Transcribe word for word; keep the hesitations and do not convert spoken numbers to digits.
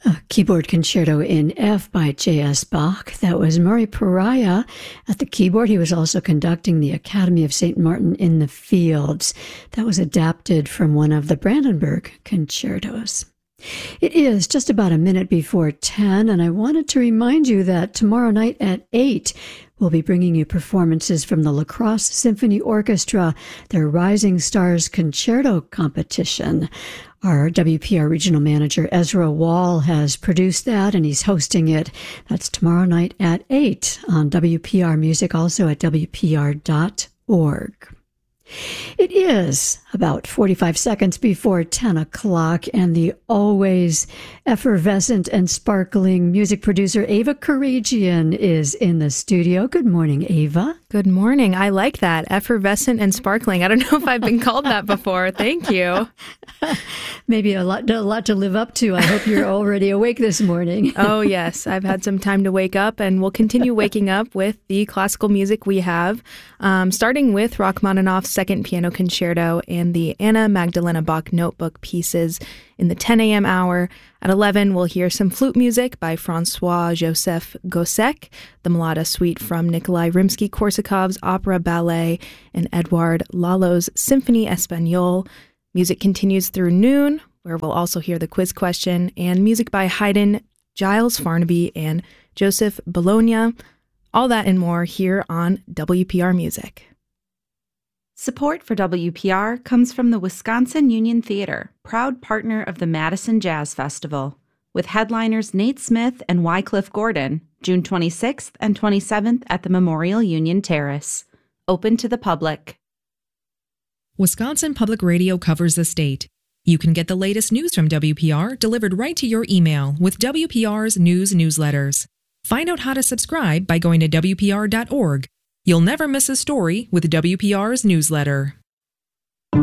A keyboard concerto in F by J S Bach. That was Murray Pariah at the keyboard. He was also conducting the Academy of Saint Martin in the Fields. That was adapted from one of the Brandenburg concertos. It is just about a minute before ten, and I wanted to remind you that tomorrow night at eight, we'll be bringing you performances from the La Crosse Symphony Orchestra, their Rising Stars Concerto competition. Our W P R regional manager, Ezra Wall, has produced that, and he's hosting it. That's tomorrow night at eight on W P R Music, also at W P R dot org. It is about forty-five seconds before ten o'clock, and the always effervescent and sparkling music producer Ava Karagian is in the studio. Good morning, Ava. Good morning. I like that. Effervescent and sparkling. I don't know if I've been called that before. Thank you. Maybe a lot, a lot to live up to. I hope you're already awake this morning. Oh, yes. I've had some time to wake up, and we'll continue waking up with the classical music we have, um, starting with Rachmaninoff's Second Piano Concerto and the Anna Magdalena Bach notebook pieces in the ten a.m. hour. At eleven, we'll hear some flute music by Francois-Joseph Gossec, the Mulata Suite from Nikolai Rimsky-Korsakov's Opera Ballet, and Edouard Lalo's Symphonie Espagnole. Music continues through noon, where we'll also hear the quiz question, and music by Haydn, Giles Farnaby, and Joseph Bologna. All that and more here on W P R Music. Support for W P R comes from the Wisconsin Union Theater, proud partner of the Madison Jazz Festival, with headliners Nate Smith and Wycliffe Gordon, June twenty-sixth and twenty-seventh at the Memorial Union Terrace. Open to the public. Wisconsin Public Radio covers the state. You can get the latest news from W P R delivered right to your email with W P R's news newsletters. Find out how to subscribe by going to W P R dot org. You'll never miss a story with W P R's newsletter.